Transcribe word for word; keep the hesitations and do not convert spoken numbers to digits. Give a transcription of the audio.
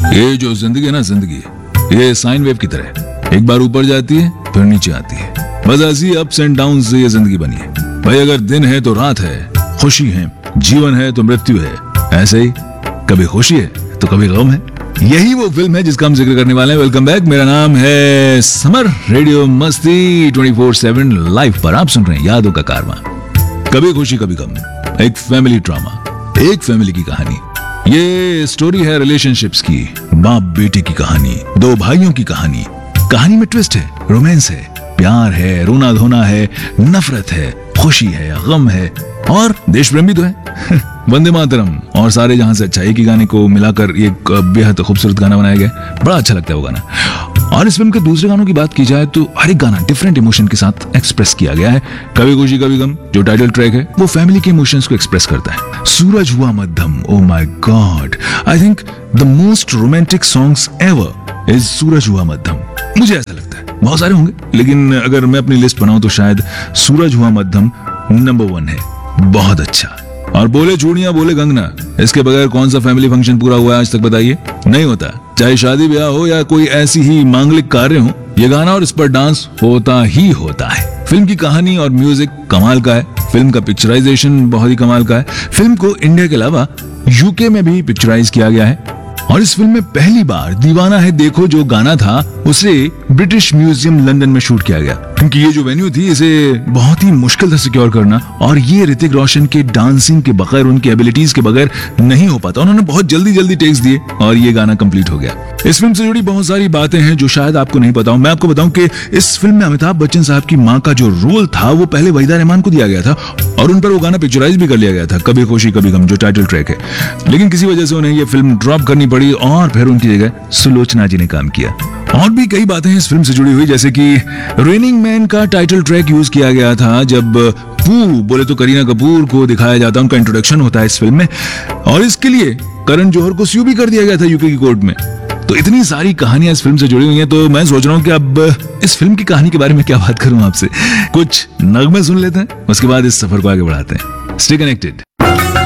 ये जो जिंदगी है ना, जिंदगी ये साइन वेव की तरह, एक बार ऊपर जाती है फिर नीचे आती है। बस ऐसी अप्स एंड डाउन से ये जिंदगी बनी है भाई। अगर दिन है तो रात है, खुशी है, जीवन है तो मृत्यु है। ऐसे ही कभी खुशी है तो कभी गम है। यही वो फिल्म है जिसका हम जिक्र करने वाले हैं। वेलकम बैक, मेरा नाम है समर। रेडियो मस्ती ट्वेंटी फोर सेवन लाइव पर आप सुन रहे हैं यादों का कारवां। कभी खुशी कभी गम, एक फैमिली ड्रामा, एक फैमिली की कहानी। ये स्टोरी है रिलेशनशिप्स की, बाप बेटे की कहानी, दो भाइयों की कहानी। कहानी में ट्विस्ट है, रोमांस है, प्यार है, रोना धोना है, नफरत है, खुशी है, गम है और देश प्रेम भी तो है। वंदे मातरम और सारे जहां से अच्छाई की गाने को मिलाकर एक बेहद खूबसूरत गाना बनाया गया। बड़ा अच्छा लगता है वो गाना। और इस फिल्म के दूसरे गानों की बात की जाए तो हर एक गाना डिफरेंट इमोशन के साथ एक्सप्रेस किया गया है। कभी खुशी कभी गम जो टाइटल ट्रैक है वो फैमिली के इमोशंस को एक्सप्रेस करता है। सूरज हुआ मध्यम, oh my God, I think the most romantic songs ever is सूरज हुआ मध्यम। मुझे ऐसा लगता है, बहुत सारे होंगे लेकिन अगर मैं अपनी लिस्ट बनाऊं तो शायद सूरज हुआ मध्यम नंबर वन है। बहुत अच्छा। और बोले चूड़ियां बोले कंगना, इसके बगैर कौन सा फैमिली फंक्शन पूरा हुआ है आज तक बताइए? नहीं होता। चाहे शादी ब्याह हो या कोई ऐसी ही मांगलिक कार्य हो, ये गाना और इस पर डांस होता ही होता है। फिल्म की कहानी और म्यूजिक कमाल का है। फिल्म का पिक्चराइजेशन बहुत ही कमाल का है। फिल्म को इंडिया के अलावा यूके में भी पिक्चराइज किया गया है। और इस फिल्म में पहली बार दीवाना है देखो जो गाना था उसे ब्रिटिश म्यूजियम लंदन में शूट किया गया, क्योंकि ये जो वेन्यू थी इसे बहुत ही मुश्किल था सिक्योर करना और ये ऋतिक रोशन के डांसिंग के बगैर, उनकी एबिलिटीज के बगैर नहीं हो पाता। उन्होंने बहुत जल्दी जल्दी टेक्स दिए और ये गाना कंप्लीट हो गया। इस फिल्म से जुड़ी बहुत सारी बातें हैं जो शायद आपको नहीं पता हूं। मैं आपको बताऊं कि इस फिल्म में अमिताभ बच्चन साहब की माँ का जो रोल था वो पहले वहीदा रहमान को दिया गया था और उन पर वो गाना पिक्चराइज भी कर लिया गया था, कभी खुशी कभी गम जो टाइटल ट्रैक है। लेकिन किसी वजह से उन्हें ये फिल्म ड्रॉप करनी पड़ी और फिर उनकी जगह सुलोचना जी ने काम किया। और भी कई बातें हैं इस फिल्म से जुड़ी हुई, जैसे कि रेनिंग मैन का टाइटल ट्रैक यूज किया गया था जब पू बोले तो करीना कपूर को दिखाया जाता है, उनका इंट्रोडक्शन होता है इस फिल्म में। और इसके लिए करण जौहर को स्यू भी कर दिया गया था यूके की कोर्ट में। तो इतनी सारी कहानियां इस फिल्म से जुड़ी हुई हैं, तो मैं सोच रहा हूं कि अब इस फिल्म की कहानी के बारे में क्या बात करूं आपसे। कुछ नगमे सुन लेते हैं, उसके बाद इस सफर को आगे बढ़ाते हैं। Stay connected.